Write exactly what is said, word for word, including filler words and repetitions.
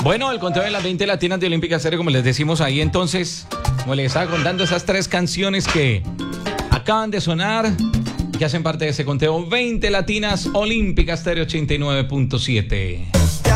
Bueno, el conteo de las veinte latinas de Olímpica Estéreo, como les decimos ahí entonces, como les estaba contando, esas tres canciones que acaban de sonar, que hacen parte de ese conteo. veinte latinas, Olímpica Estéreo ochenta y nueve punto siete.